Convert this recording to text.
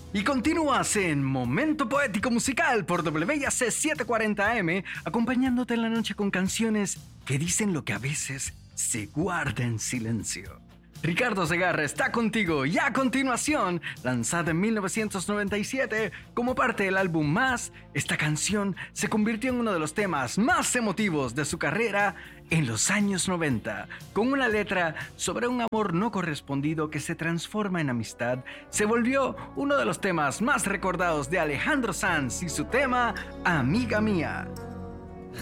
Y continúas en Momento Poético Musical por WIAC 740 AM, acompañándote en la noche con canciones que dicen lo que a veces se guarda en silencio. Ricardo Segarra está contigo y a continuación, lanzada en 1997 como parte del álbum Más, esta canción se convirtió en uno de los temas más emotivos de su carrera en los años 90, con una letra sobre un amor no correspondido que se transforma en amistad. Se volvió uno de los temas más recordados de Alejandro Sanz y su tema Amiga Mía.